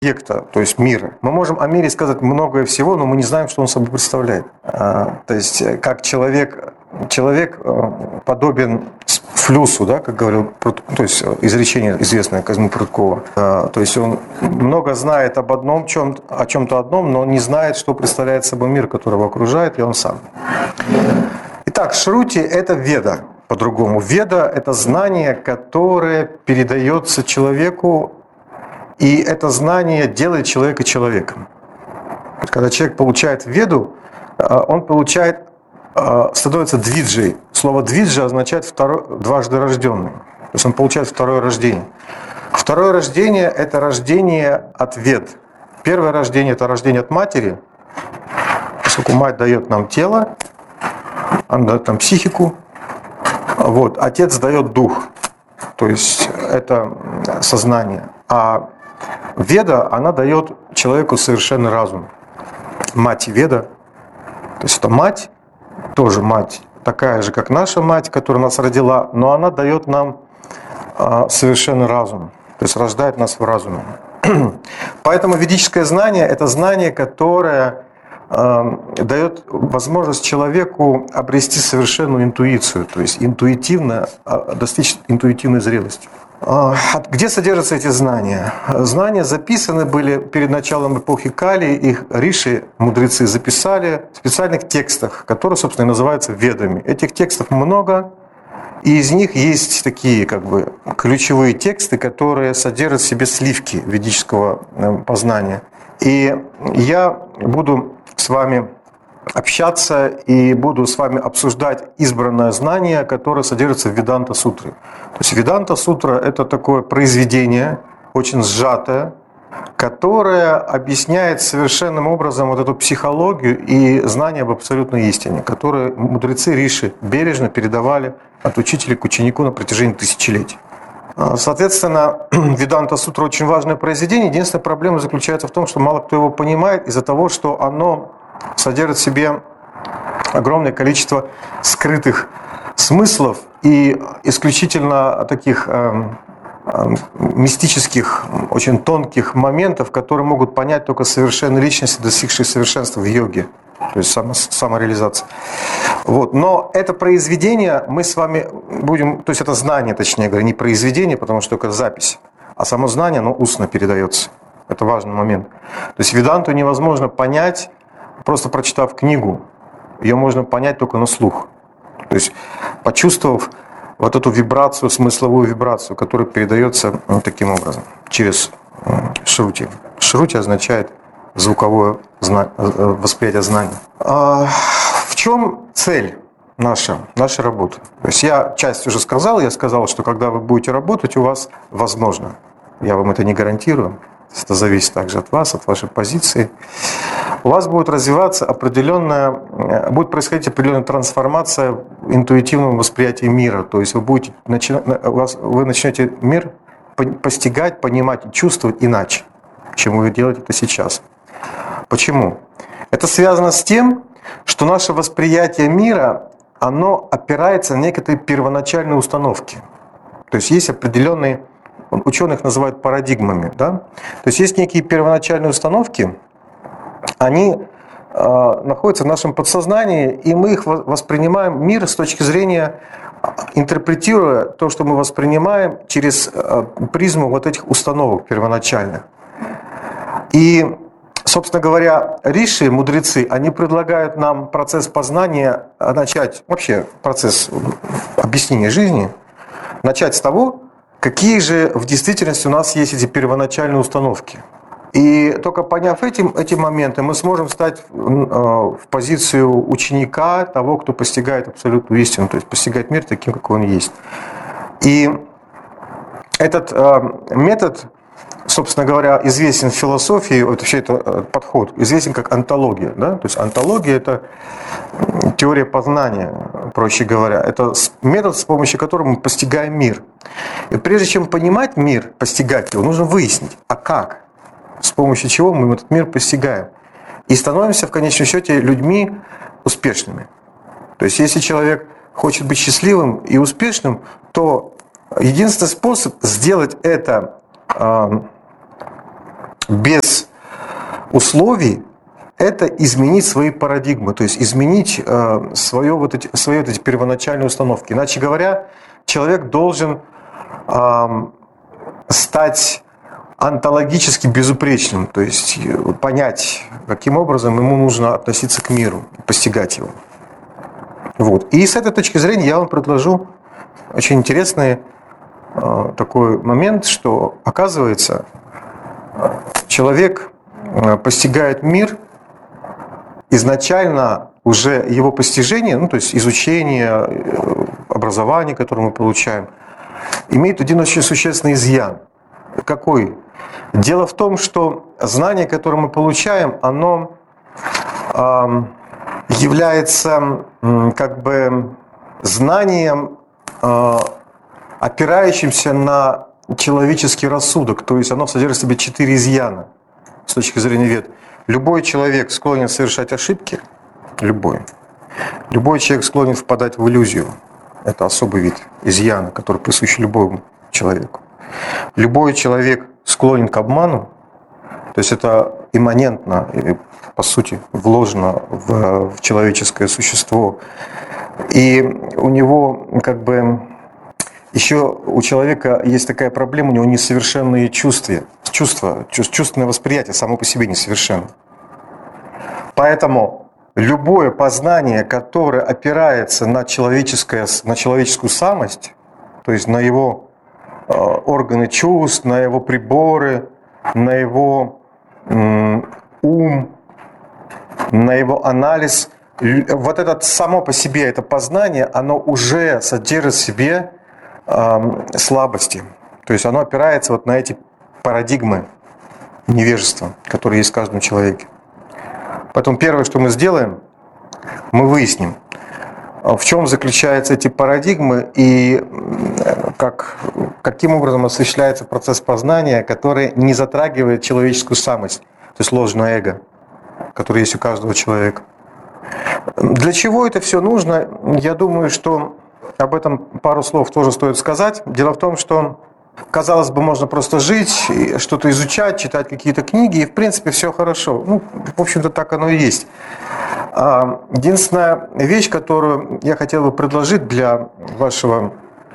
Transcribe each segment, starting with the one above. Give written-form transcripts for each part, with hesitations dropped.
объекта, то есть мира. Мы можем о мире сказать многое всего, но мы не знаем, что он собой представляет. То есть как человек подобен флюсу, да, как говорил, то есть изречение известное Козьмы Пруткова. То есть он много знает о чем-то одном, но не знает, что представляет собой мир, который его окружает, и он сам. Итак, Шрути – это веда, по-другому. Веда – это знание, которое передается человеку, и это знание делает человека человеком. Когда человек получает веду, он становится двиджей. Слово двиджа означает дважды рожденный. То есть он получает второе рождение. Второе рождение – это рождение от вед. Первое рождение – это рождение от матери, поскольку мать дает нам тело, она дает нам психику. Вот. Отец дает дух, то есть это сознание. А веда, она дает человеку совершенный разум. Мать веда, то есть это мать, тоже мать, такая же, как наша мать, которая нас родила, но она дает нам совершенный разум, то есть рождает нас в разуме. Поэтому ведическое знание – это знание, которое дает возможность человеку обрести совершенную интуицию, то есть интуитивно достичь интуитивной зрелости. Где содержатся эти знания? Знания записаны были перед началом эпохи Кали, их риши, мудрецы, записали в специальных текстах, которые, собственно, и называются ведами. Этих текстов много, и из них есть такие ключевые тексты, которые содержат в себе сливки ведического познания. И я буду с вами общаться и буду с вами обсуждать избранное знание, которое содержится в Веданта-сутре. То есть Веданта-сутра – это такое произведение, очень сжатое, которое объясняет совершенным образом вот эту психологию и знание об абсолютной истине, которые мудрецы риши бережно передавали от учителя к ученику на протяжении тысячелетий. Соответственно, Веданта-сутра очень важное произведение. Единственная проблема заключается в том, что мало кто его понимает из-за того, что оно содержит в себе огромное количество скрытых смыслов и исключительно таких мистических, очень тонких моментов, которые могут понять только совершенные личности, достигшие совершенства в йоге, то есть самореализация. Вот. Но это произведение мы с вами будем, то есть это знание, точнее говоря, не произведение, потому что это запись, а само знание, оно устно передается. Это важный момент. То есть Веданту невозможно понять, просто прочитав книгу. Ее можно понять только на слух. То есть почувствовав вот эту вибрацию, смысловую вибрацию, которая передается вот таким образом, через шрути. Шрути означает звуковое восприятие знания. В чем цель нашей работы? То есть я часть уже сказал, что когда вы будете работать, у вас возможно, я вам это не гарантирую, это зависит также от вас, от вашей позиции, у вас будет развиваться будет происходить определенная трансформация в интуитивном восприятии мира. То есть вы начнете мир постигать, понимать и чувствовать иначе, чем вы делаете это сейчас. Почему? Это связано с тем, что наше восприятие мира, оно опирается на некоторые первоначальные установки. То есть есть определенные, ученых называют парадигмами, да? То есть есть некие первоначальные установки, они находятся в нашем подсознании, и мы их воспринимаем мир с точки зрения, интерпретируя то, что мы воспринимаем через призму вот этих установок первоначальных. И, собственно говоря, риши, мудрецы, они предлагают нам процесс познания начать, вообще процесс объяснения жизни, начать с того, какие же в действительности у нас есть эти первоначальные установки. И только поняв эти моменты, мы сможем стать в позицию ученика, того, кто постигает абсолютную истину, то есть постигает мир таким, какой он есть. И этот метод, собственно говоря, известен в философии, вообще этот подход известен как онтология. Да? То есть онтология – это теория познания, проще говоря. Это метод, с помощью которого мы постигаем мир. И прежде чем понимать мир, постигать его, нужно выяснить, а как? С помощью чего мы этот мир постигаем. И становимся, в конечном счете, людьми успешными. То есть, если человек хочет быть счастливым и успешным, то единственный способ сделать это без условий, это изменить свои парадигмы, то есть изменить свои вот эти первоначальные установки. Иначе говоря, человек должен стать онтологически безупречным, то есть понять, каким образом ему нужно относиться к миру, постигать его. Вот. И с этой точки зрения я вам предложу очень интересный такой момент, что, оказывается, человек постигает мир изначально уже его постижение, ну, то есть изучение, образование, которое мы получаем, имеет один очень существенный изъян. Какой? Дело в том, что знание, которое мы получаем, оно является как бы знанием, опирающимся на человеческий рассудок, то есть оно содержит в себе 4 изъяна с точки зрения вед. Любой человек склонен совершать ошибки, любой человек склонен впадать в иллюзию. Это особый вид изъяна, который присущ любому человеку. Любой человек склонен к обману, то есть это имманентно, или, по сути, вложено в человеческое существо. И у него как бы еще у человека есть такая проблема, у него несовершенные чувственное восприятие само по себе несовершенно. Поэтому любое познание, которое опирается на человеческую самость, то есть на его органы чувств, на его приборы, на его ум, на его анализ, вот это само по себе, это познание, оно уже содержит в себе слабости. То есть оно опирается вот на эти парадигмы невежества, которые есть в каждом человеке. Поэтому первое, что мы сделаем, мы выясним, в чем заключаются эти парадигмы и каким образом осуществляется процесс познания, который не затрагивает человеческую самость, то есть ложное эго, которое есть у каждого человека. Для чего это все нужно? Я думаю, что об этом пару слов тоже стоит сказать. Дело в том, что, казалось бы, можно просто жить, что-то изучать, читать какие-то книги, и в принципе все хорошо. Ну, в общем-то, так оно и есть. Единственная вещь, которую я хотел бы предложить для вашему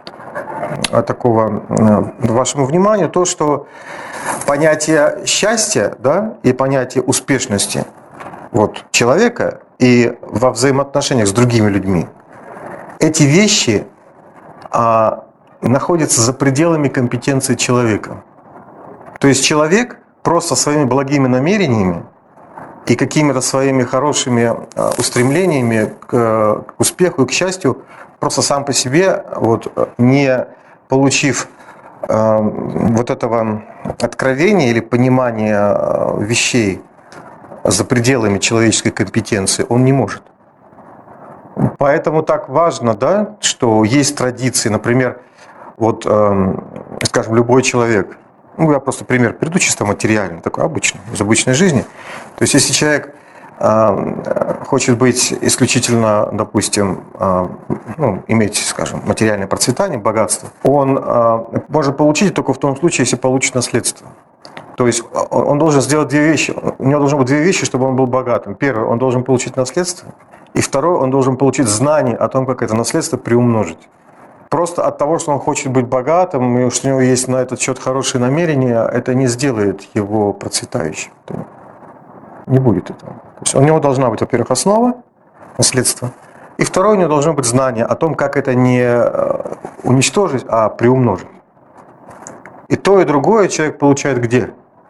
вниманию, то, что понятие счастья, да, и понятие успешности человека и во взаимоотношениях с другими людьми, эти вещи находятся за пределами компетенции человека. То есть человек просто своими благими намерениями и какими-то своими хорошими устремлениями к успеху и к счастью, просто сам по себе, не получив вот этого откровения или понимания вещей за пределами человеческой компетенции, он не может. Поэтому так важно, да, что есть традиции, например, скажем, любой человек, я просто пример приведу чисто материальный, такой обычный, из обычной жизни. То есть если человек хочет быть исключительно, допустим, иметь, скажем, материальное процветание, богатство, он может получить только в том случае, если получит наследство. То есть он должен сделать 2 вещи. У него должно быть 2 вещи, чтобы он был богатым. Первое, он должен получить наследство. И второе, он должен получить знание о том, как это наследство приумножить. Просто от того, что он хочет быть богатым, и что у него есть на этот счет хорошие намерения, это не сделает его процветающим. Не будет этого. То есть у него должна быть, во-первых, основа, наследство. И второе, у него должно быть знание о том, как это не уничтожить, а приумножить. И то, и другое человек получает где?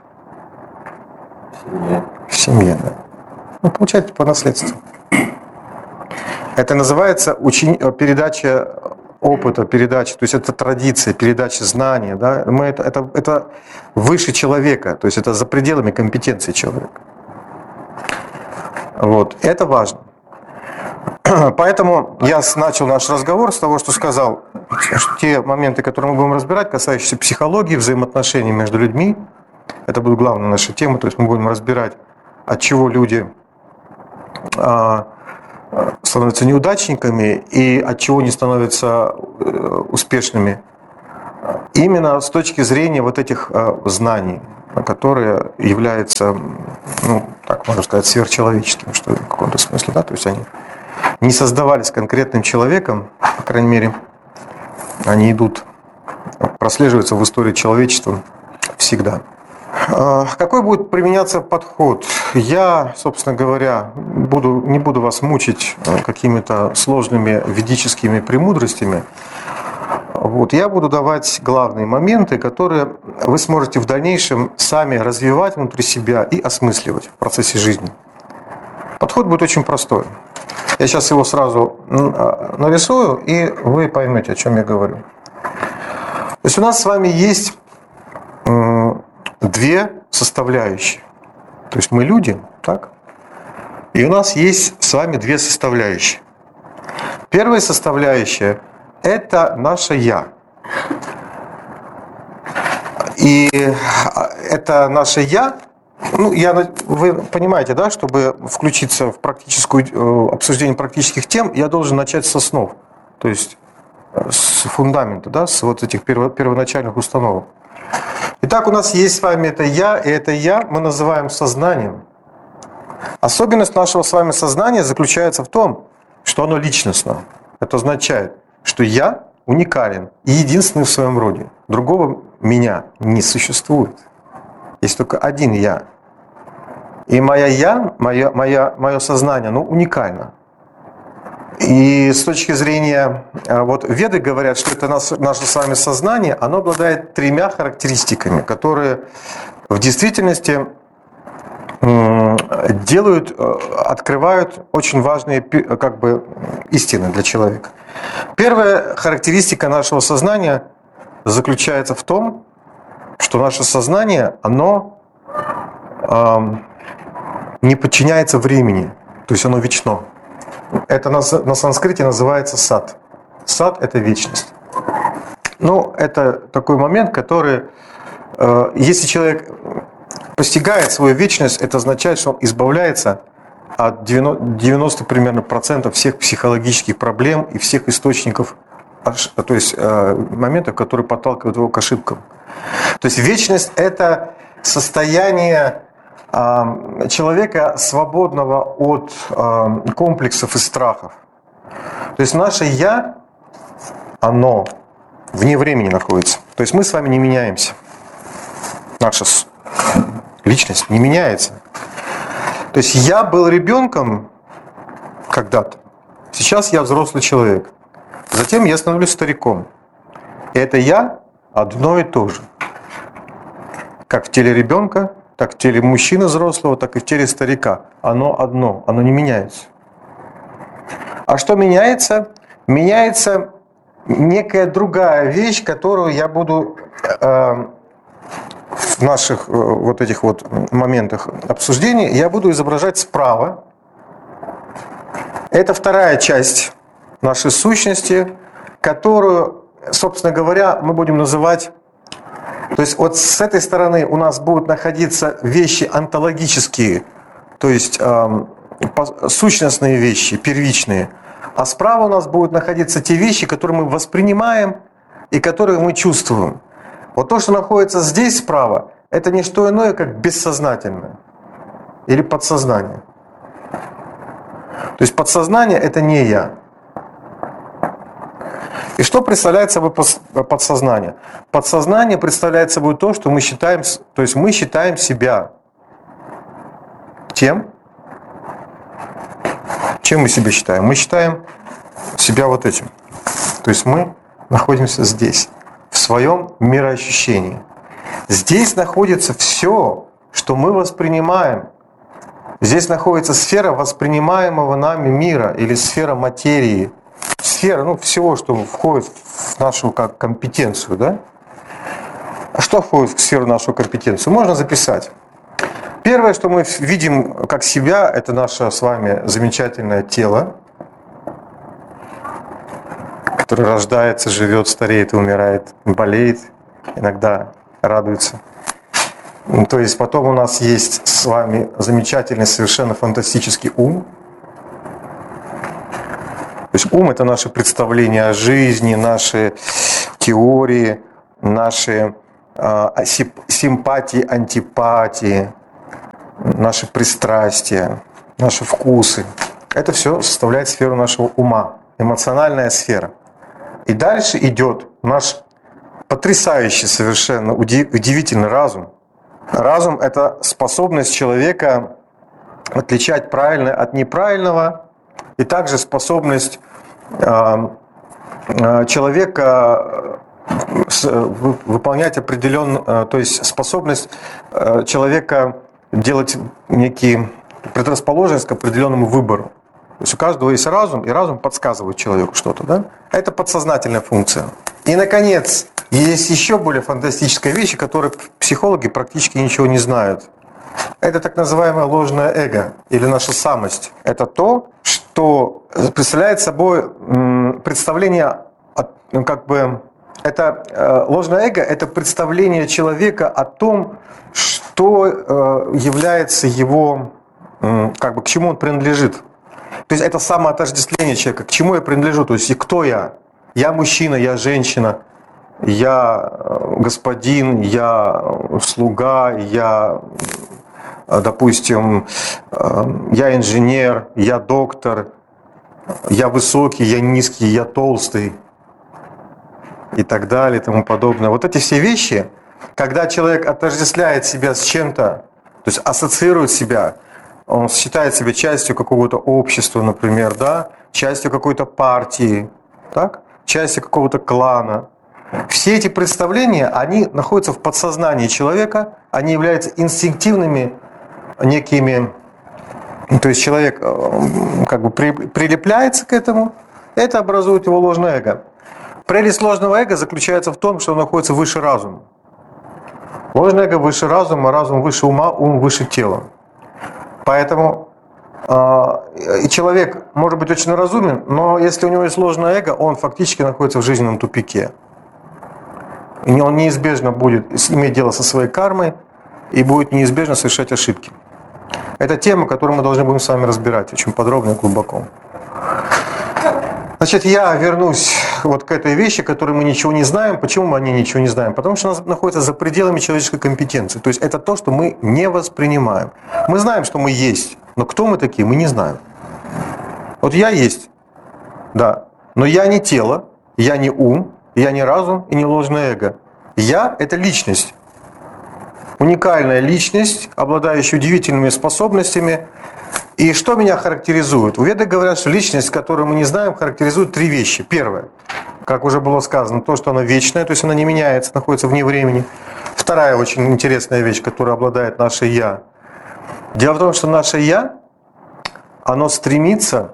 В семье, да. Он получает по наследству. Это называется передача опыта, передача, то есть это традиция, передача знания. Да? Это выше человека, то есть это за пределами компетенции человека. Это важно. Поэтому я начал наш разговор с того, что сказал, что те моменты, которые мы будем разбирать, касающиеся психологии, взаимоотношений между людьми, это будет главная наша тема, то есть мы будем разбирать, от чего люди становятся неудачниками и от чего не становятся успешными. Именно с точки зрения этих знаний. которые являются, ну, так можно сказать, сверхчеловеческими, что ли, в каком-то смысле, да, то есть они не создавались конкретным человеком, по крайней мере, они идут, прослеживаются в истории человечества всегда. Какой будет применяться подход? Я, собственно говоря, не буду вас мучить какими-то сложными ведическими премудростями. Вот, я буду давать главные моменты, которые вы сможете в дальнейшем сами развивать внутри себя и осмысливать в процессе жизни. Подход будет очень простой. Я сейчас его сразу нарисую, и вы поймете, о чем я говорю. То есть у нас с вами есть две составляющие. То есть мы люди, так? И у нас есть с вами две составляющие. Первая составляющая – это наше «я». И это наше «я», ну, вы понимаете, да, чтобы включиться в обсуждение практических тем, я должен начать с основ, то есть с фундамента, да, с вот этих первоначальных установок. Итак, у нас есть с вами это «я», и это «я» мы называем сознанием. Особенность нашего с вами сознания заключается в том, что оно личностно. Это означает, что я уникален и единственный в своем роде. Другого меня не существует. Есть только один я. И мое сознание, уникально. И с точки зрения, вот Веды говорят, что это наше с вами сознание, оно обладает тремя характеристиками, которые в действительности открывают очень важные истины для человека. Первая характеристика нашего сознания заключается в том, что наше сознание, оно не подчиняется времени, то есть оно вечно. Это на санскрите называется сат. Сат – это вечность. Это такой момент, который, если человек постигает свою вечность, это означает, что он избавляется от 90 примерно процентов всех психологических проблем и всех источников, то есть моментов, которые подталкивают его к ошибкам. То есть вечность – это состояние человека, свободного от комплексов и страхов. То есть наше «я», оно вне времени находится. То есть мы с вами не меняемся. Наша личность не меняется. То есть я был ребенком когда-то. Сейчас я взрослый человек. Затем я становлюсь стариком. И это «я» одно и то же. Как в теле ребенка, так в теле мужчины взрослого, так и в теле старика. Оно одно, оно не меняется. А что меняется? Меняется некая другая вещь, которую я буду в наших вот этих вот моментах обсуждения, я буду изображать справа. Это вторая часть нашей сущности, которую, собственно говоря, мы будем называть. То есть вот с этой стороны у нас будут находиться вещи онтологические, то есть сущностные вещи, первичные. А справа у нас будут находиться те вещи, которые мы воспринимаем и которые мы чувствуем. Вот то, что находится здесь справа, это не что иное, как бессознательное или подсознание. То есть подсознание – это не я. И что представляет собой подсознание? Подсознание представляет собой то, что мы считаем, то есть мы считаем себя тем, чем мы себя считаем? Мы считаем себя вот этим. То есть мы находимся здесь, в своем мироощущении. Здесь находится все, что мы воспринимаем. Здесь находится сфера воспринимаемого нами мира или сфера материи. Сфера, всего, что входит в нашу компетенцию, да? А что входит в сферу нашу компетенцию? Можно записать. Первое, что мы видим как себя, это наше с вами замечательное тело, которое рождается, живет, стареет и умирает, болеет, иногда радуется. То есть потом у нас есть с вами замечательный, совершенно фантастический ум. То есть ум – это наше представление о жизни, наши теории, наши симпатии, антипатии, наши пристрастия, наши вкусы. Это все составляет сферу нашего ума, эмоциональная сфера. И дальше идет наш потрясающий, совершенно удивительный разум. Разум – это способность человека отличать правильное от неправильного, и также способность человека выполнять определенную, то есть способность человека делать некие предрасположенность к определенному выбору. То есть у каждого есть разум, и разум подсказывает человеку что-то. Да? Это подсознательная функция. И, наконец, есть еще более фантастическая вещь, о которой психологи практически ничего не знают. Это так называемое ложное эго, или наша самость. Это то, что представляет собой представление, ложное эго – это представление человека о том, что является его, к чему он принадлежит. То есть это самоотождествление человека, к чему я принадлежу, то есть и кто я. Я мужчина, я женщина, я господин, я слуга, я, допустим, я инженер, я доктор, я высокий, я низкий, я толстый и так далее и тому подобное. Вот эти все вещи, когда человек отождествляет себя с чем-то, то есть ассоциирует себя, он считает себя частью какого-то общества, например, да, частью какой-то партии, так? Частью какого-то клана. Все эти представления, они находятся в подсознании человека, они являются инстинктивными некими, то есть человек прилепляется к этому, это образует его ложное эго. Прелесть ложного эго заключается в том, что он находится выше разума. Ложное эго выше разума, разум выше ума, ум выше тела. Поэтому человек может быть очень разумен, но если у него есть ложное эго, он фактически находится в жизненном тупике. И он неизбежно будет иметь дело со своей кармой и будет неизбежно совершать ошибки. Это тема, которую мы должны будем с вами разбирать очень подробно и глубоко. Значит, я вернусь вот к этой вещи, которой мы ничего не знаем. Почему мы о ней ничего не знаем? Потому что она находится за пределами человеческой компетенции. То есть это то, что мы не воспринимаем. Мы знаем, что мы есть, но кто мы такие, мы не знаем. Вот я есть, да, но я не тело, я не ум, я не разум и не ложное эго. Я – это личность. Уникальная личность, обладающая удивительными способностями. И что меня характеризует? У веды говорят, что личность, которую мы не знаем, характеризует три вещи. Первое, как уже было сказано, то, что она вечная, то есть она не меняется, находится вне времени. Вторая очень интересная вещь, которая обладает наше «я». Дело в том, что наше «я», оно стремится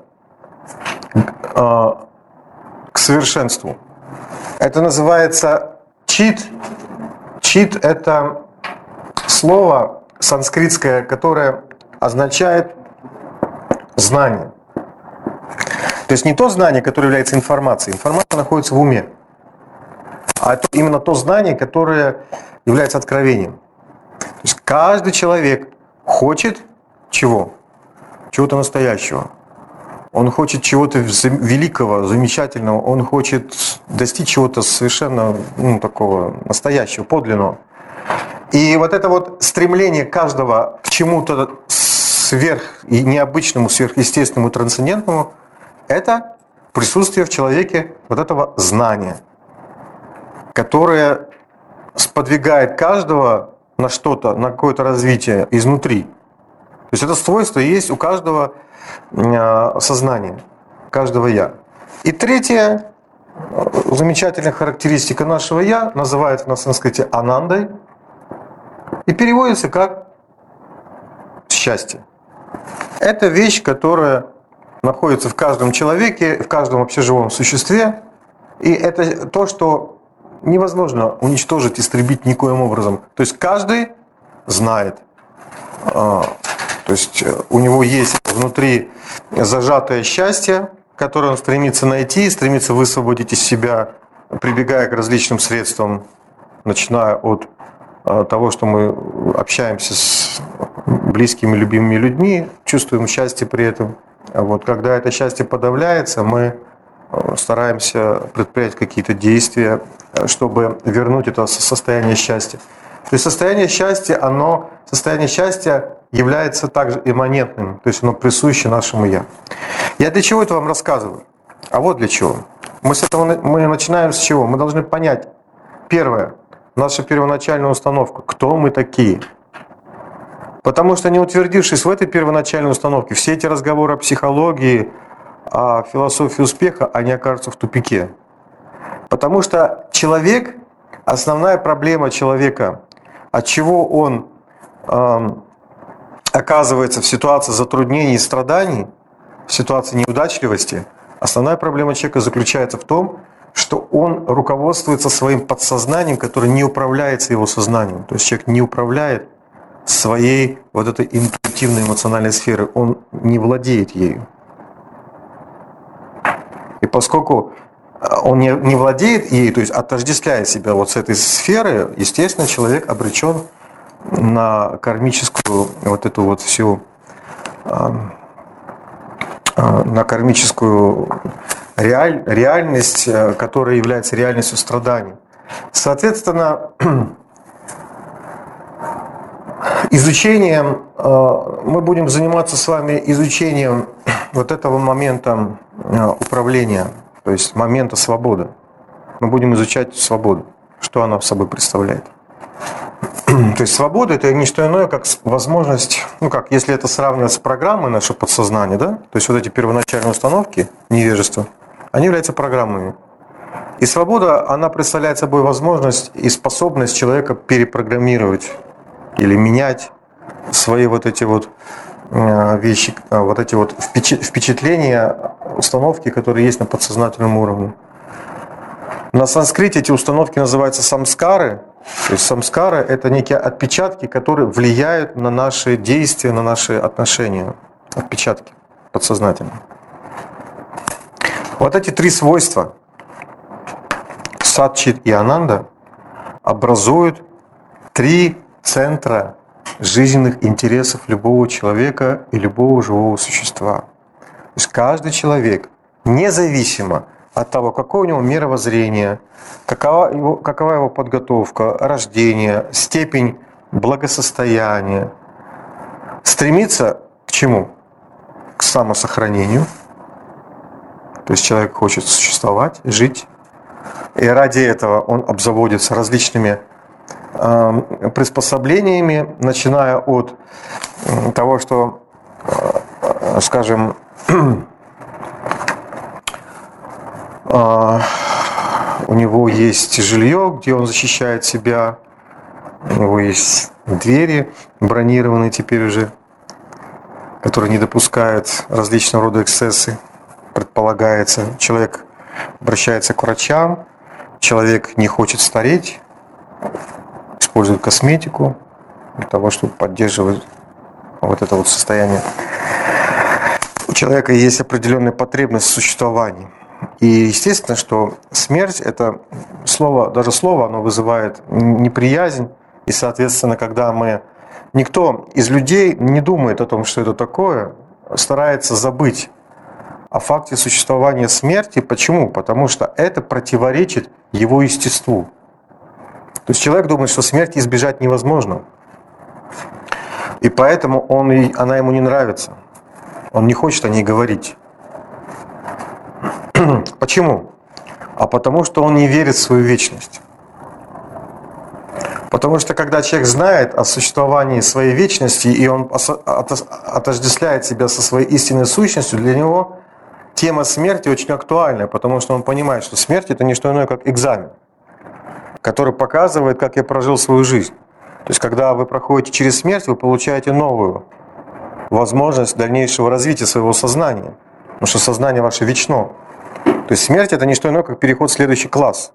к совершенству. Это называется чит. Чит – это слово санскритское, которое означает знание. То есть не то знание, которое является информацией. Информация находится в уме. А это именно то знание, которое является откровением. То есть каждый человек хочет чего? Чего-то настоящего. Он хочет чего-то великого, замечательного. Он хочет достичь чего-то совершенно такого настоящего, подлинного. И вот это вот стремление каждого к чему-то и необычному, сверхъестественному, трансцендентному, это присутствие в человеке вот этого знания, которое сподвигает каждого на что-то, на какое-то развитие изнутри. То есть это свойство есть у каждого сознания, каждого «я». И третья замечательная характеристика нашего «я» называется на санскрите «анандой» и переводится как «счастье». Это вещь, которая находится в каждом человеке, в каждом вообще живом существе. И это то, что невозможно уничтожить, истребить никоим образом. То есть каждый знает. То есть у него есть внутри зажатое счастье, которое он стремится найти, стремится высвободить из себя, прибегая к различным средствам, начиная от того, что мы общаемся с близкими, любимыми людьми, чувствуем счастье при этом. Вот, когда это счастье подавляется, мы стараемся предпринять какие-то действия, чтобы вернуть это состояние счастья. То есть состояние счастья является также имманентным, то есть оно присуще нашему «я». Я для чего это вам рассказываю? А вот для чего. Мы начинаем с чего? Мы должны понять, первое, наша первоначальная установка, кто мы такие. Потому что не утвердившись в этой первоначальной установке, все эти разговоры о психологии, о философии успеха, они окажутся в тупике. Потому что человек, основная проблема человека, от чего он оказывается в ситуации затруднений и страданий, в ситуации неудачливости, основная проблема человека заключается в том, что он руководствуется своим подсознанием, которое не управляется его сознанием. То есть человек не управляет своей вот этой интуитивной эмоциональной сферой, он не владеет ею. И поскольку он не владеет ею, то есть отождествляет себя вот с этой сферой, естественно, человек обречен на кармическую вот эту вот всю, на кармическую реальность, которая является реальностью страданий. Соответственно, изучением, мы будем заниматься с вами изучением вот этого момента управления, то есть момента свободы. Мы будем изучать свободу, что она собой представляет. То есть свобода — это не что иное, как возможность, если это сравнивать с программой нашего подсознания, да? То есть вот эти первоначальные установки невежества, они являются программами. И свобода, она представляет собой возможность и способность человека перепрограммировать или менять свои вот эти вот вещи, вот эти вот впечатления, установки, которые есть на подсознательном уровне. На санскрите эти установки называются самскары. То есть самскары — это некие отпечатки, которые влияют на наши действия, на наши отношения. Отпечатки подсознательные. Вот эти три свойства — сат, чит и ананда — образуют три центра жизненных интересов любого человека и любого живого существа. То есть каждый человек, независимо от того, какое у него мировоззрение, какова его подготовка, рождение, степень благосостояния, стремится к чему? К самосохранению. То есть человек хочет существовать, жить. И ради этого он обзаводится различными приспособлениями, начиная от того, что, скажем, у него есть жилье, где он защищает себя, у него есть двери бронированные теперь уже, которые не допускают различного рода эксцессы, предполагается. Человек обращается к врачам, человек не хочет стареть, использует косметику для того, чтобы поддерживать вот это вот состояние. У человека есть определенная потребность в существовании. И естественно, что смерть — это слово, даже слово, оно вызывает неприязнь. И, соответственно, когда никто из людей не думает о том, что это такое, старается забыть о факте существования смерти. Почему? Потому что это противоречит его естеству. То есть человек думает, что смерти избежать невозможно. И поэтому она ему не нравится. Он не хочет о ней говорить. Почему? А потому что он не верит в свою вечность. Потому что когда человек знает о существовании своей вечности, и он отождествляет себя со своей истинной сущностью, для него тема смерти очень актуальна, потому что он понимает, что смерть — это не что иное, как экзамен, который показывает, как я прожил свою жизнь. То есть, когда вы проходите через смерть, вы получаете новую возможность дальнейшего развития своего сознания, потому что сознание ваше вечно. То есть смерть — это не что иное, как переход в следующий класс.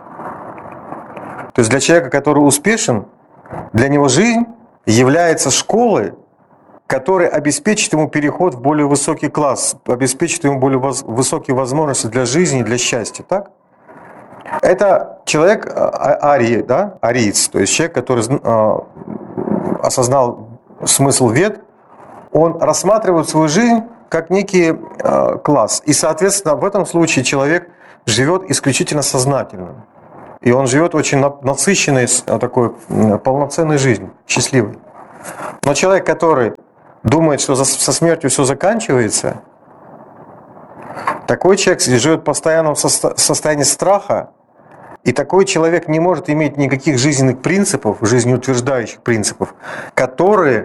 То есть для человека, который успешен, для него жизнь является школой, которая обеспечит ему переход в более высокий класс, обеспечит ему более высокие возможности для жизни и для счастья. Так? Это человек арий, да? Ариец, то есть человек, который осознал смысл вед, он рассматривает свою жизнь как некий класс. И, соответственно, в этом случае человек живет исключительно сознательно. И он живет очень насыщенной, такой полноценной жизнью, счастливой. Но человек, который думает, что со смертью все заканчивается, такой человек живет в постоянном состоянии страха, и такой человек не может иметь никаких жизненных принципов, жизнеутверждающих принципов, которые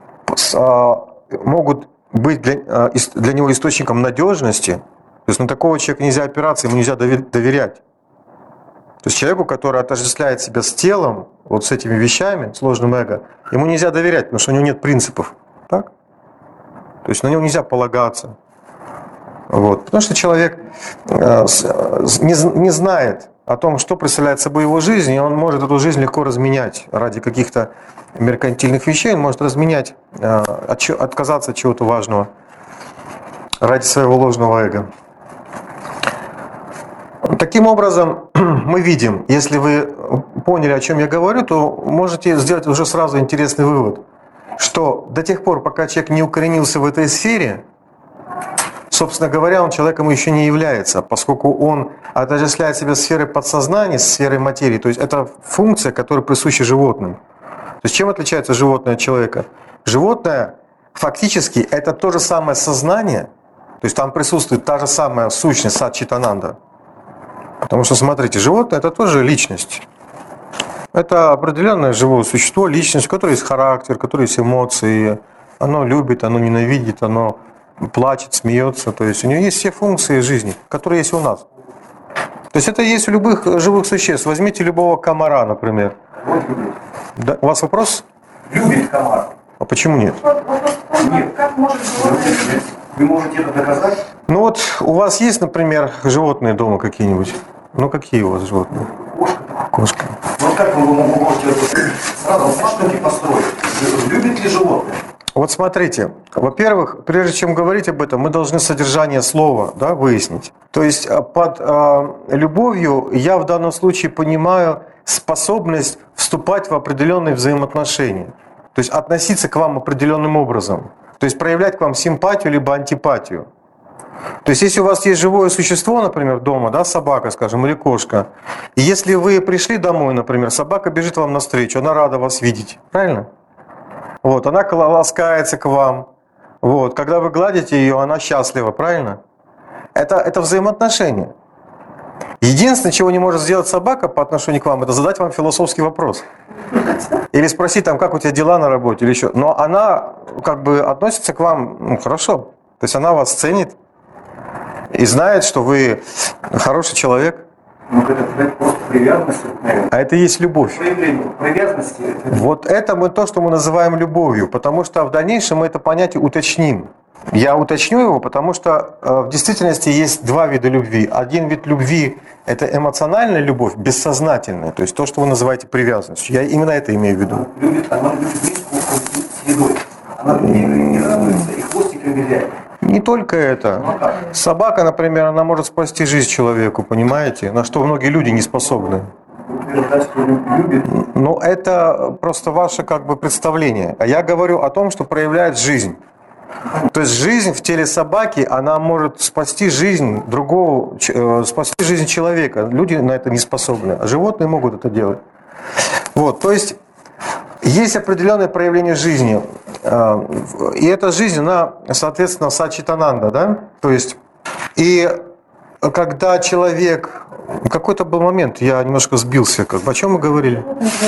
могут быть для него источником надежности. То есть на такого человека нельзя опираться, ему нельзя доверять. То есть человеку, который отождествляет себя с телом, вот с этими вещами, сложным эго, ему нельзя доверять, потому что у него нет принципов. Так? То есть на него нельзя полагаться. Вот. Потому что человек не знает о том, что представляет собой его жизнь, и он может эту жизнь легко разменять ради каких-то меркантильных вещей, он может разменять, отказаться от чего-то важного ради своего ложного эго. Таким образом, мы видим, если вы поняли, о чем я говорю, то можете сделать уже сразу интересный вывод, что до тех пор, пока человек не укоренился в этой сфере, собственно говоря, он человеком еще не является, поскольку он отождествляет себя сферой подсознания, сферой материи. То есть это функция, которая присуща животным. То есть чем отличается животное от человека? Животное фактически это то же самое сознание, то есть там присутствует та же самая сущность сат-чит-ананда. Потому что, смотрите, животное это тоже личность. Это определенное живое существо, личность, у которой есть характер, у которой есть эмоции. Оно любит, оно ненавидит, оно плачет, смеется. То есть у нее есть все функции жизни, которые есть у нас. То есть это есть у любых живых существ. Возьмите любого комара, например. Да, у вас вопрос? Любит комар. А почему нет? Нет. Как может животное? Вы можете это доказать? Ну вот у вас есть, например, животные дома какие-нибудь? Ну какие у вас животные? Кошка. Кошка. Ну как вы можете сразу что-то построить? Любит ли животное? Вот смотрите, во-первых, прежде чем говорить об этом, мы должны содержание слова, да, выяснить. То есть под любовью я в данном случае понимаю способность вступать в определенные взаимоотношения. То есть относиться к вам определенным образом. То есть проявлять к вам симпатию либо антипатию. То есть если у вас есть живое существо, например, дома, да, собака, скажем, или кошка, и если вы пришли домой, например, собака бежит вам навстречу, она рада вас видеть, правильно? Вот, она ласкается к вам. Вот, когда вы гладите ее, она счастлива, правильно? Это взаимоотношения. Единственное, чего не может сделать собака по отношению к вам, это задать вам философский вопрос. Или спросить, там, как у тебя дела на работе, или еще. Но она как бы относится к вам хорошо. То есть она вас ценит и знает, что вы хороший человек. Ну, это просто привязанность, наверное. А это и есть любовь. Проявление привязанности. Вот это то, что мы называем любовью, потому что в дальнейшем мы это понятие уточним. Я уточню его, потому что в действительности есть два вида любви. Один вид любви – это эмоциональная любовь, бессознательная, то есть то, что вы называете привязанностью. Я именно это имею в виду. Она любит близкую с едой. Она не радуется и хвостиком виляет. Не только это. Собака, например, она может спасти жизнь человеку, понимаете? На что многие люди не способны. Утверждать, что любит. Но это просто ваше как бы представление. А я говорю о том, что проявляет жизнь. То есть жизнь в теле собаки, она может спасти жизнь другого, спасти жизнь человека. Люди на это не способны, а животные могут это делать. Вот, то есть есть определенное проявление жизни. И эта жизнь, она, соответственно, сат-чит-ананда, да? То есть, и когда человек... Какой-то был момент, я немножко сбился. О чем мы говорили?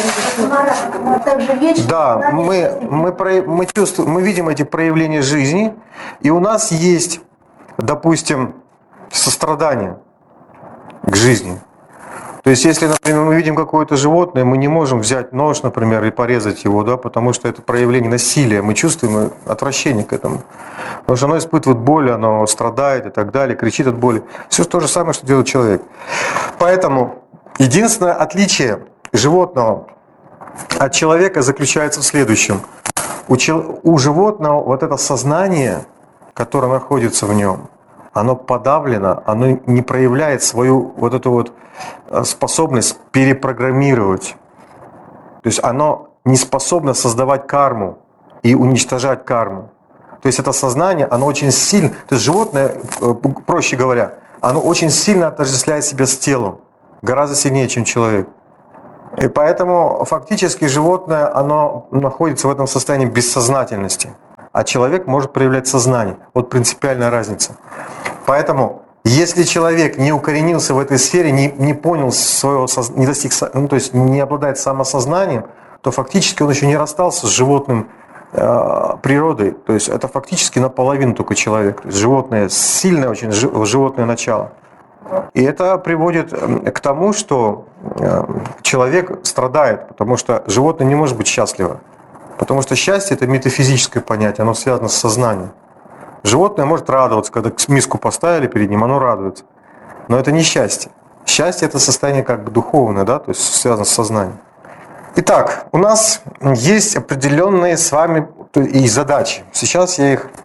Да, мы чувствуем, мы видим эти проявления жизни, и у нас есть, допустим, сострадание к жизни. То есть, если, например, мы видим какое-то животное, мы не можем взять нож, например, и порезать его, да, потому что это проявление насилия. Мы чувствуем отвращение к этому. Потому что оно испытывает боль, оно страдает и так далее, кричит от боли. Все то же самое, что делает человек. Поэтому единственное отличие животного от человека заключается в следующем. У животного вот это сознание, которое находится в нем, оно подавлено, оно не проявляет свою вот эту вот способность перепрограммировать. То есть оно не способно создавать карму и уничтожать карму. То есть это сознание, оно очень сильно, то есть животное, проще говоря, оно очень сильно отождествляет себя с телом, гораздо сильнее, чем человек. И поэтому фактически животное, оно находится в этом состоянии бессознательности, а человек может проявлять сознание. Вот принципиальная разница. Поэтому, если человек не укоренился в этой сфере, не понял своего, не достиг, ну, то есть не обладает самосознанием, то фактически он еще не расстался с животным природой. То есть это фактически наполовину только человек. То есть животное, сильное очень животное начало. И это приводит к тому, что человек страдает, потому что животное не может быть счастливо. Потому что счастье – это метафизическое понятие, оно связано с сознанием. Животное может радоваться, когда миску поставили перед ним, оно радуется. Но это не счастье. Счастье – это состояние как бы духовное, да, то есть связано с сознанием. Итак, у нас есть определенные с вами и задачи. Сейчас я их,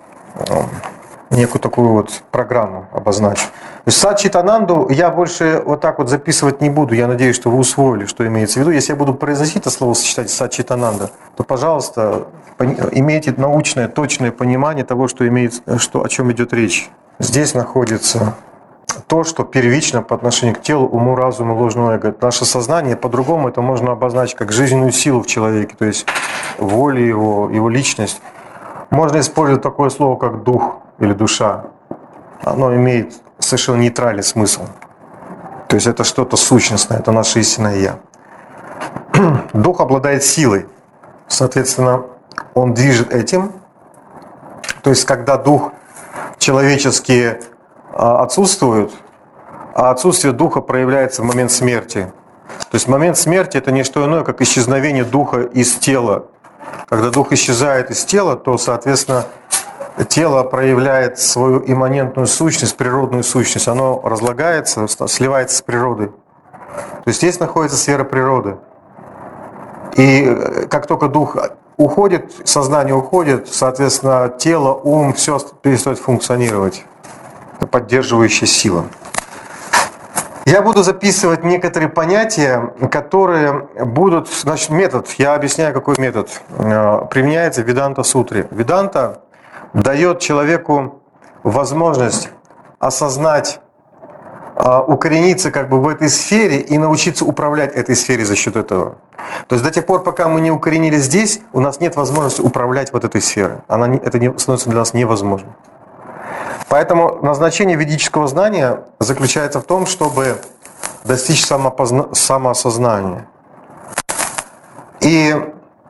некую такую вот программу обозначу. Саччитананду я больше вот так вот записывать не буду. Я надеюсь, что вы усвоили, что имеется в виду. Если я буду произносить это словосочетание Саччитананда, то, пожалуйста, имейте научное, точное понимание того, о чем идет речь. Здесь находится то, что первично по отношению к телу, уму, разуму, ложному эго. Наше сознание, по-другому это можно обозначить как жизненную силу в человеке, то есть волю его личность. Можно использовать такое слово, как дух или душа. Оно имеет совершенно нейтральный смысл. То есть это что-то сущностное, это наше истинное «я». Дух обладает силой. Соответственно, он движет этим. То есть когда дух человеческий отсутствует, а отсутствие духа проявляется в момент смерти. То есть момент смерти – это не что иное, как исчезновение духа из тела. Когда дух исчезает из тела, то, соответственно, тело проявляет свою имманентную сущность, природную сущность. Оно разлагается, сливается с природой. То есть здесь находится сфера природы. И как только дух уходит, сознание уходит, соответственно, тело, ум, все перестает функционировать. Это поддерживающая сила. Я буду записывать некоторые понятия, которые будут... Значит, метод. Я объясняю, какой метод применяется в Веданта-сутре. Веданта дает человеку возможность осознать, укорениться как бы в этой сфере и научиться управлять этой сферой за счет этого. То есть до тех пор, пока мы не укоренились здесь, у нас нет возможности управлять вот этой сферой. Это становится для нас невозможным. Поэтому назначение ведического знания заключается в том, чтобы достичь самоосознания. И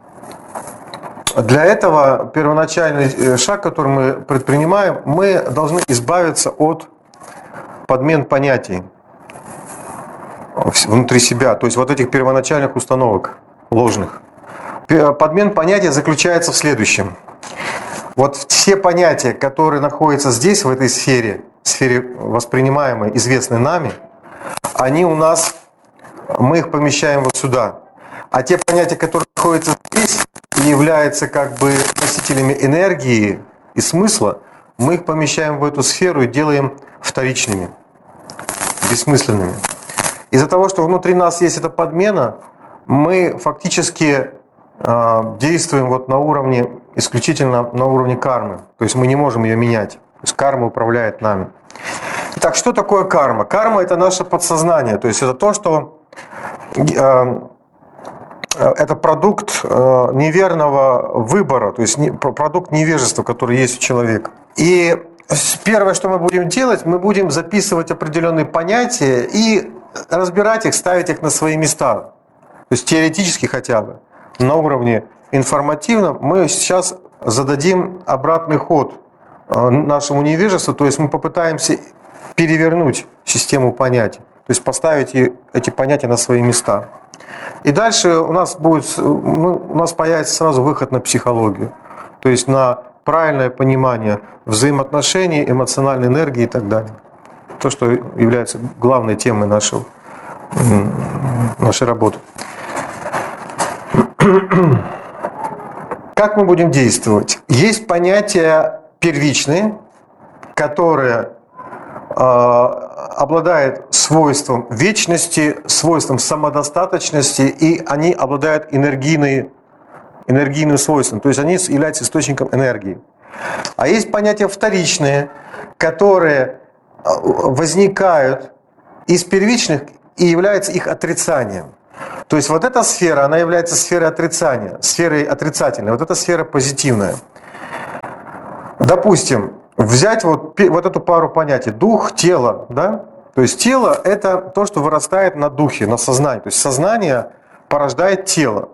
для этого первоначальный шаг, который мы предпринимаем, мы должны избавиться от подмен понятий внутри себя, то есть вот этих первоначальных установок ложных. Подмен понятия заключается в следующем. Вот все понятия, которые находятся здесь, в этой сфере воспринимаемой, известной нами, они у нас, мы их помещаем вот сюда. А те понятия, которые находятся здесь и являются как бы носителями энергии и смысла, мы их помещаем в эту сферу и делаем вторичными, бессмысленными. Из-за того, что внутри нас есть эта подмена, мы фактически действуем вот на уровне, исключительно на уровне кармы. То есть мы не можем ее менять. То есть карма управляет нами. Итак, что такое карма? Карма – это наше подсознание. То есть это то, что это продукт неверного выбора, то есть продукт невежества, который есть у человека. И первое, что мы будем делать, мы будем записывать определенные понятия и разбирать их, ставить их на свои места. То есть теоретически хотя бы. На уровне информативном мы сейчас зададим обратный ход нашему невежеству, то есть мы попытаемся перевернуть систему понятий, то есть поставить эти понятия на свои места. И дальше у нас появится сразу выход на психологию, то есть на правильное понимание взаимоотношений, эмоциональной энергии и так далее. То, что является главной темой нашей работы. Как мы будем действовать? Есть понятия первичные, которые обладают свойством вечности, свойством самодостаточности, и они обладают энергийным свойством, то есть они являются источником энергии. А есть понятия вторичные, которые возникают из первичных и являются их отрицанием. То есть вот эта сфера, она является сферой отрицания, сферой отрицательной, вот эта сфера позитивная. Допустим, взять вот эту пару понятий: дух, тело, да? То есть тело – это то, что вырастает на духе, на сознании. То есть сознание порождает тело.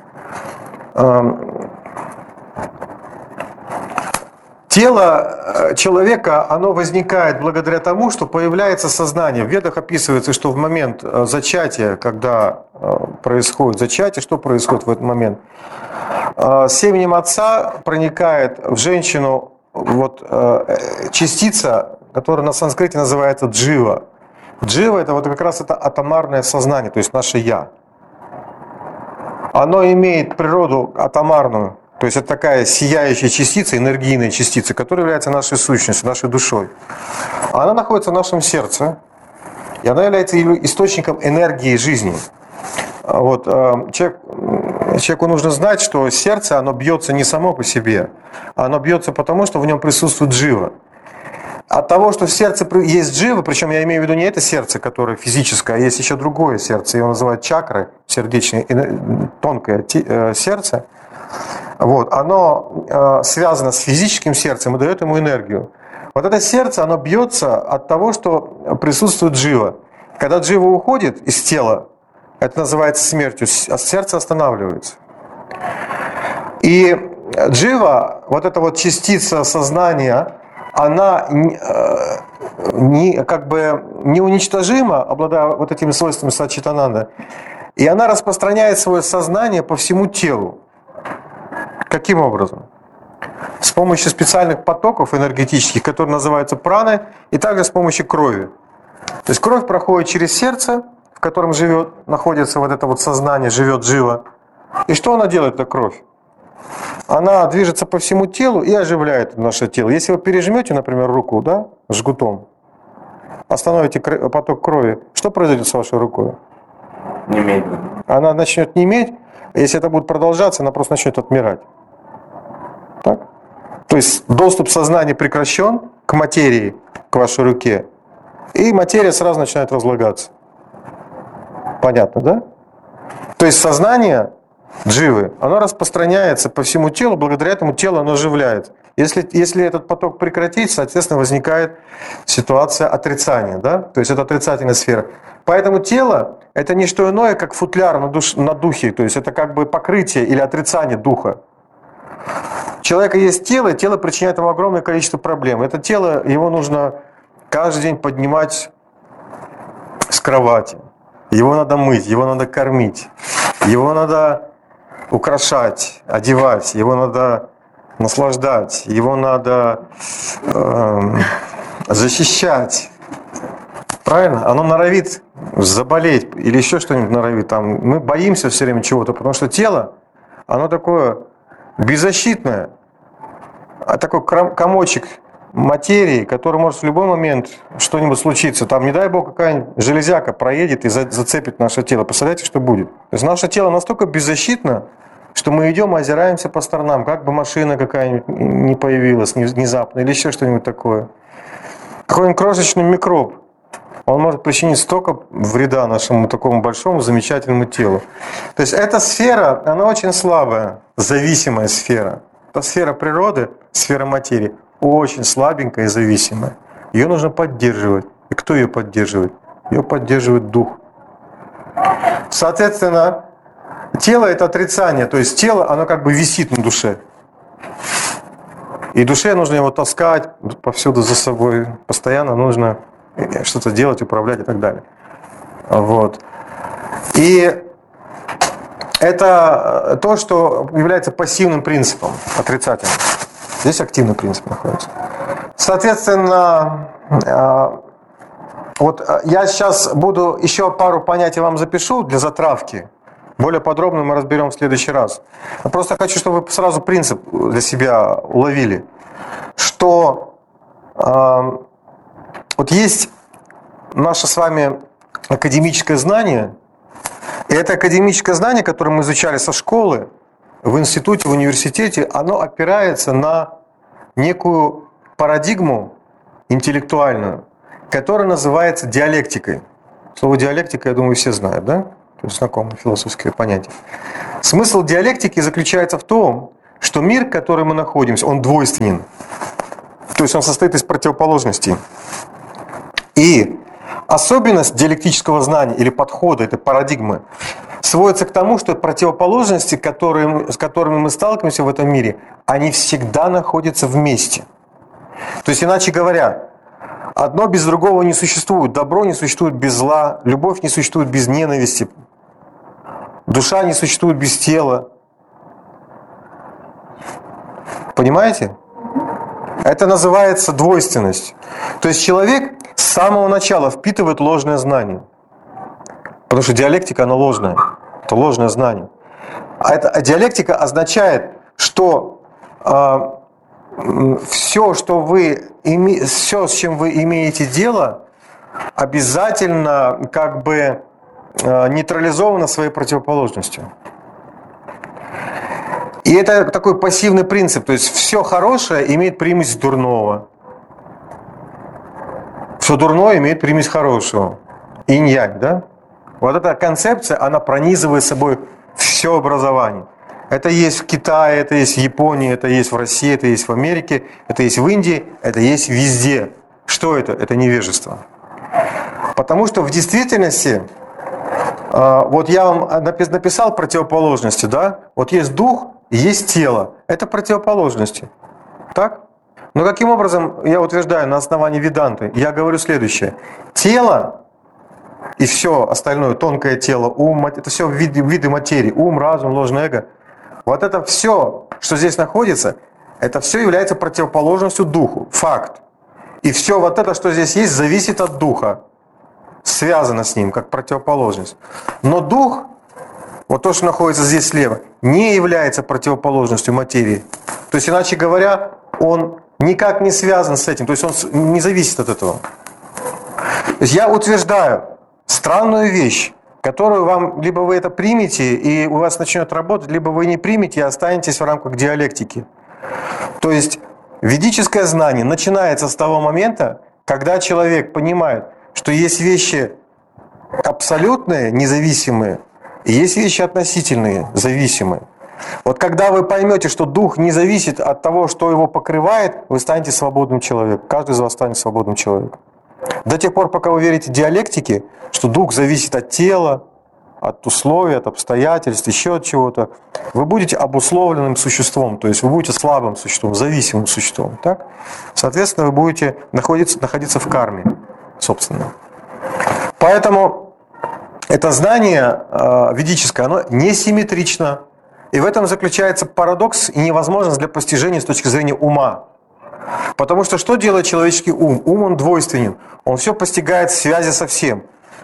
Тело человека, оно возникает благодаря тому, что появляется сознание. В Ведах описывается, что в момент зачатия, когда происходит зачатие, что происходит в этот момент? Семенем отца проникает в женщину частица, которая на санскрите называется джива. Джива – это как раз это атомарное сознание, то есть наше «я». Оно имеет природу атомарную. То есть это такая сияющая частица, энергийная частица, которая является нашей сущностью, нашей душой. Она находится в нашем сердце, и она является источником энергии жизни. Человеку нужно знать, что сердце, оно бьется не само по себе, оно бьется потому, что в нем присутствует джива. От того, что в сердце есть джива, причем я имею в виду не это сердце, которое физическое, а есть еще другое сердце, его называют чакры, сердечное, тонкое сердце. Оно связано с физическим сердцем и дает ему энергию. Вот это сердце, оно бьется от того, что присутствует джива. Когда джива уходит из тела, это называется смертью, а сердце останавливается. И джива, вот эта вот частица сознания, она неуничтожима, обладая вот этими свойствами Саччитананда, и она распространяет свое сознание по всему телу. Каким образом? С помощью специальных потоков энергетических, которые называются праны, и также с помощью крови. То есть кровь проходит через сердце, в котором находится вот это вот сознание, живет джива. И что она делает, эта кровь? Она движется по всему телу и оживляет наше тело. Если вы пережмете, например, руку, да, жгутом, остановите поток крови, что произойдет с вашей рукой? Неметь. Она начнет неметь, а если это будет продолжаться, она просто начнет отмирать. Так? То есть доступ сознания прекращен к материи, к вашей руке, и материя сразу начинает разлагаться. Понятно, да? То есть сознание дживы, оно распространяется по всему телу, благодаря этому тело оно оживляет. Если этот поток прекратить, соответственно, возникает ситуация отрицания, да? То есть это отрицательная сфера. Поэтому тело – это не что иное, как футляр на духе, то есть это как бы покрытие или отрицание духа. У человека есть тело, и тело причиняет ему огромное количество проблем. Это тело, его нужно каждый день поднимать с кровати. Его надо мыть, его надо кормить, его надо украшать, одевать, его надо наслаждать, его надо защищать. Правильно? Оно норовит заболеть или еще что-нибудь норовит. Мы боимся все время чего-то, потому что тело, оно такое беззащитное, такой комочек материи, который может в любой момент что-нибудь случиться. Там, не дай бог, какая-нибудь железяка проедет и зацепит наше тело. Представляете, что будет? То есть наше тело настолько беззащитно, что мы идем и озираемся по сторонам, как бы машина какая-нибудь не появилась внезапно или еще что-нибудь такое. Какой-нибудь крошечный микроб, он может причинить столько вреда нашему такому большому, замечательному телу. То есть эта сфера, она очень слабая, зависимая сфера. Это сфера природы, сфера материи, очень слабенькая и зависимая. Ее нужно поддерживать. И кто ее поддерживает? Ее поддерживает дух. Соответственно, тело – это отрицание. То есть тело, оно как бы висит на душе. И душе нужно его таскать повсюду за собой. Постоянно нужно что-то делать, управлять и так далее. Вот. И это то, что является пассивным принципом, отрицательным. Здесь активный принцип находится. Соответственно, вот я сейчас буду еще пару понятий вам запишу для затравки. Более подробно мы разберем в следующий раз. Я просто хочу, чтобы вы сразу принцип для себя уловили, что вот есть наше с вами академическое знание, и это академическое знание, которое мы изучали со школы, в институте, в университете, оно опирается на некую парадигму интеллектуальную, которая называется диалектикой. Слово диалектика, я думаю, все знают, да? То есть знакомое философское понятие. Смысл диалектики заключается в том, что мир, в котором мы находимся, он двойственен. То есть он состоит из противоположностей. И особенность диалектического знания или подхода, этой парадигмы, сводится к тому, что противоположности, с которыми мы сталкиваемся в этом мире, они всегда находятся вместе. То есть, иначе говоря, одно без другого не существует. Добро не существует без зла, любовь не существует без ненависти, душа не существует без тела. Понимаете? Это называется двойственность. То есть человек с самого начала впитывает ложное знание. Потому что диалектика, она ложная. Это ложное знание. А диалектика означает, что все, с чем вы имеете дело, обязательно как бы нейтрализовано своей противоположностью. И это такой пассивный принцип. То есть все хорошее имеет примесь дурного. Все дурное имеет примесь хорошего. Инь-янь, да? Вот эта концепция, она пронизывает собой все образование. Это есть в Китае, это есть в Японии, это есть в России, это есть в Америке, это есть в Индии, это есть везде. Что это? Это невежество. Потому что в действительности, вот я вам написал противоположности, да? Вот есть дух, есть тело. Это противоположности. Так? Но каким образом я утверждаю на основании Веданты? Я говорю следующее. Тело и все остальное, тонкое тело, ум, это все виды материи, ум, разум, ложное эго. Вот это все, что здесь находится, это все является противоположностью духу. Факт. И все вот это, что здесь есть, зависит от духа. Связано с ним, как противоположность. Но дух, вот то, что находится здесь слева, не является противоположностью материи. То есть, иначе говоря, он никак не связан с этим. То есть, он не зависит от этого. То есть, я утверждаю странную вещь, которую вам, либо вы это примете, и у вас начнет работать, либо вы не примете и останетесь в рамках диалектики. То есть ведическое знание начинается с того момента, когда человек понимает, что есть вещи абсолютные, независимые, и есть вещи относительные, зависимые. Вот когда вы поймете, что дух не зависит от того, что его покрывает, вы станете свободным человеком. Каждый из вас станет свободным человеком. До тех пор, пока вы верите диалектике, что дух зависит от тела, от условий, от обстоятельств, еще от чего-то, вы будете обусловленным существом, то есть вы будете слабым существом, зависимым существом. Так? Соответственно, вы будете находиться в карме, собственно. Поэтому это знание ведическое, оно несимметрично. И в этом заключается парадокс и невозможность для постижения с точки зрения ума. Потому что делает человеческий ум? Ум, он двойственен. Он все постигает в связи со всем.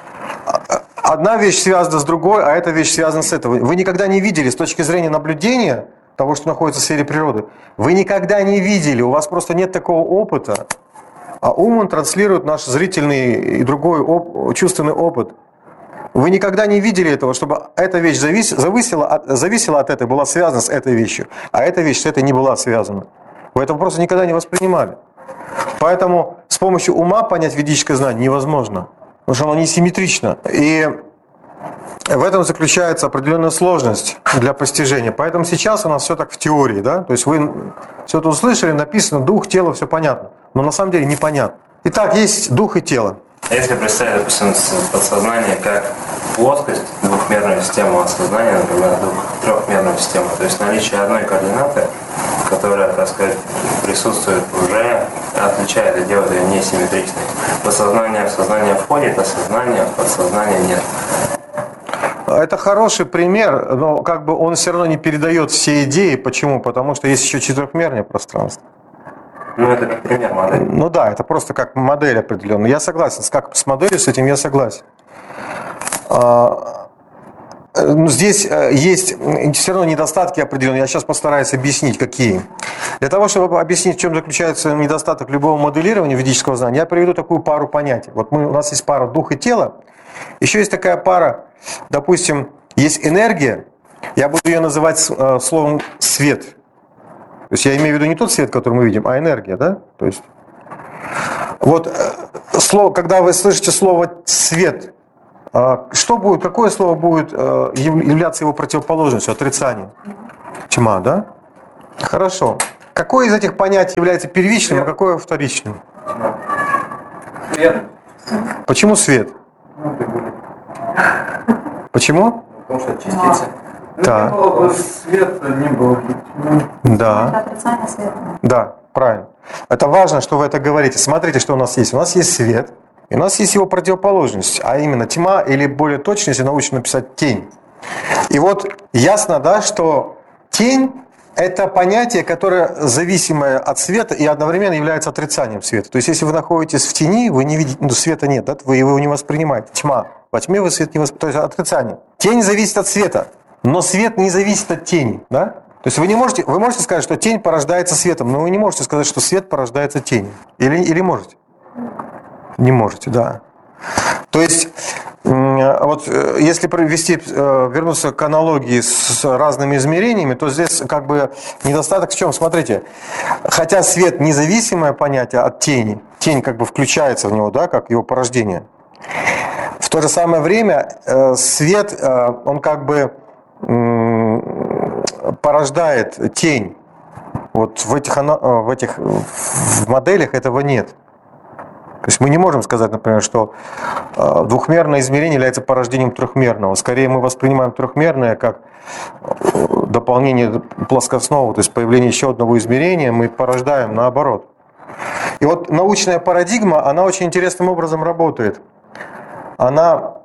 Одна вещь связана с другой, а эта вещь связана с этой. Вы никогда не видели с точки зрения наблюдения того, что находится в сфере природы. Вы никогда не видели, у вас просто нет такого опыта. А ум, он транслирует наш зрительный и другой чувственный опыт. Вы никогда не видели этого, чтобы эта вещь зависела от этой, была связана с этой вещью, а эта вещь с этой не была связана. Вы этого просто никогда не воспринимали. Поэтому с помощью ума понять ведическое знание невозможно, потому что оно несимметрично. И в этом заключается определенная сложность для постижения. Поэтому сейчас у нас все так в теории, да? То есть вы все это услышали, написано, дух, тело, все понятно. Но на самом деле непонятно. Итак, есть дух и тело. Если представить, допустим, подсознание как плоскость, двухмерную систему осознания, например, трехмерную систему, то есть наличие одной координаты, которая, так сказать, присутствует уже, отличает и делает ее несимметричной. Подсознание в сознание входит, а сознание в подсознание нет. Это хороший пример, но как бы он все равно не передает все идеи. Почему? Потому что есть еще четырехмерное пространство. Ну, это как пример модели. Ну да, это просто как модель определенная. Я согласен, как с моделью, с этим я согласен. Здесь есть все равно недостатки определенные. Я сейчас постараюсь объяснить, какие. Для того, чтобы объяснить, в чем заключается недостаток любого моделирования ведического знания, я приведу такую пару понятий. Вот у нас есть пара дух и тело. Еще есть такая пара, допустим, есть энергия. Я буду ее называть словом свет. То есть я имею в виду не тот свет, который мы видим, а энергия, да? То есть вот слово, когда вы слышите слово «свет», что будет, какое слово будет являться его противоположностью, отрицанием? Тьма, да? Хорошо. Какое из этих понятий является первичным, а какое вторичным? Свет. Почему свет? Почему? Потому что частицы. Так. Не было бы света, не было бы тьмы. Да. Отрицание света. Да, правильно. Это важно, что вы это говорите. Смотрите, что у нас есть. У нас есть свет, и у нас есть его противоположность, а именно тьма, или более точно, если научно написать, тень. И вот ясно, да, что тень – это понятие, которое зависимое от света и одновременно является отрицанием света. То есть, если вы находитесь в тени, вы не видите, света нет, да, вы его не воспринимаете. Тьма. Во тьме вы свет не воспринимаете. То есть, отрицание. Тень зависит от света, но свет не зависит от тени, да? То есть вы можете сказать, что тень порождается светом, но вы не можете сказать, что свет порождается тенью. Или можете? Не можете, да. То есть, вот если вернуться к аналогии с разными измерениями, то здесь как бы недостаток в чем? Смотрите, хотя свет независимое понятие от тени, тень как бы включается в него, да, как его порождение. В то же самое время свет, он как бы порождает тень. Вот в этих моделях этого нет. То есть мы не можем сказать, например, что двухмерное измерение является порождением трехмерного. Скорее мы воспринимаем трехмерное как дополнение плоскостного, то есть появление еще одного измерения мы порождаем наоборот. И вот научная парадигма, она очень интересным образом работает. Она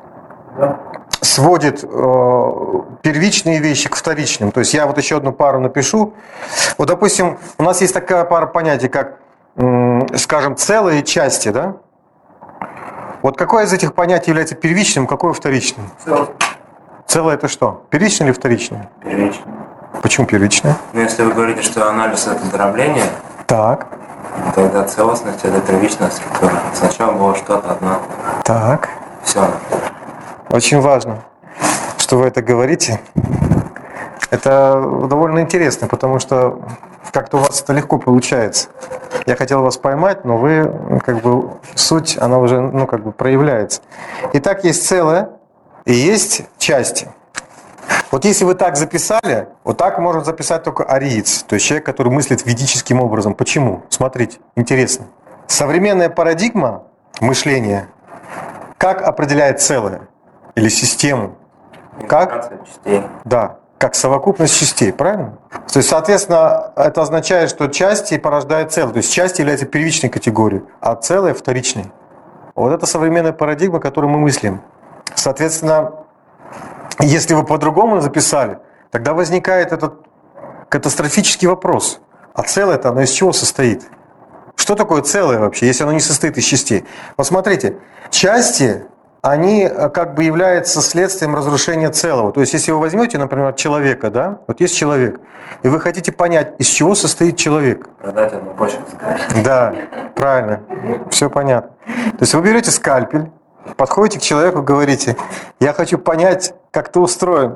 сводит первичные вещи к вторичным. То есть я вот еще одну пару напишу. Вот, допустим, у нас есть такая пара понятий, как, скажем, целые и части, да? Вот какое из этих понятий является первичным, какое вторичным? Целое это что? Первичное или вторичное? Первичное. Почему первичное? Ну, если вы говорите, что анализ – это дробление, Так. тогда целостность – это первичная структура. Сначала было что-то одно. Так. Все. Очень важно, что вы это говорите. Это довольно интересно, потому что как-то у вас это легко получается. Я хотел вас поймать, но вы, как бы, суть, она уже, как бы проявляется. Итак, есть целое и есть части. Вот если вы так записали, вот так может записать только ариец, то есть человек, который мыслит ведическим образом. Почему? Смотрите, интересно. Современная парадигма мышления как определяет целое или систему? Как? Частей. Да, как совокупность частей, правильно? То есть, соответственно, это означает, что части порождают целое. То есть части являются первичной категорией, а целое вторичной. Вот это современная парадигма, которую мы мыслим. Соответственно, если вы по-другому записали, тогда возникает этот катастрофический вопрос. А целое-то оно из чего состоит? Что такое целое вообще, если оно не состоит из частей? Вот смотрите, части, они как бы являются следствием разрушения целого. То есть, если вы возьмете, например, человека, да, вот есть человек, и вы хотите понять, из чего состоит человек. Продать одну почку. Да, правильно, все понятно. То есть, вы берете скальпель, подходите к человеку, говорите, я хочу понять, как ты устроен.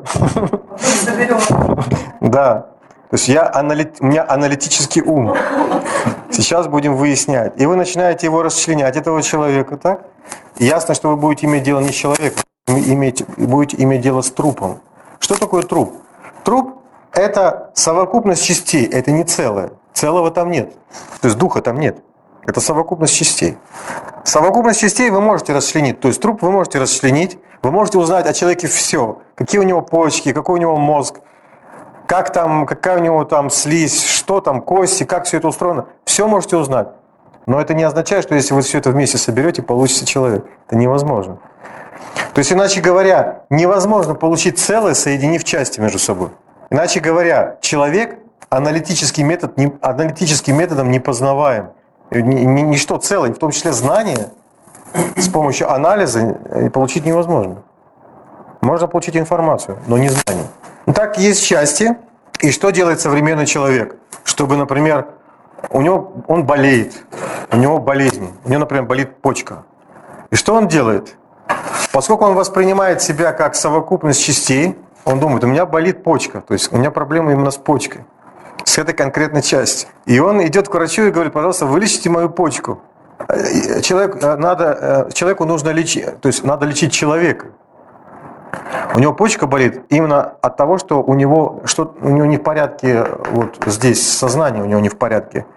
Да. То есть у меня аналитический ум. Сейчас будем выяснять. И вы начинаете его расчленять, этого человека, так? И ясно, что вы будете иметь дело не с человеком, будете иметь дело с трупом. Что такое труп? Труп – это совокупность частей, это не целое. Целого там нет. То есть духа там нет. Это совокупность частей. Совокупность частей вы можете расчленить. То есть труп вы можете расчленить, вы можете узнать о человеке все. Какие у него почки, какой у него мозг, какая у него там слизь, что там, кости, как все это устроено. Все можете узнать. Но это не означает, что если вы все это вместе соберете, получится человек. Это невозможно. То есть, иначе говоря, невозможно получить целое, соединив части между собой. Иначе говоря, человек аналитическим методом не познаваем. Ничто целое, в том числе знания, с помощью анализа получить невозможно. Можно получить информацию, но не знание. Так, есть части. И что делает современный человек? Чтобы, например, он болеет, у него болезнь, у него, например, болит почка. И что он делает? Поскольку он воспринимает себя как совокупность частей, он думает, у меня болит почка, то есть у меня проблема именно с почкой. с этой конкретной частью. И он идет к врачу и говорит: пожалуйста, вылечите мою почку. Человеку нужно лечить, то есть надо лечить человека. У него почка болит именно от того, что у него не в порядке, вот здесь сознание у него не в порядке.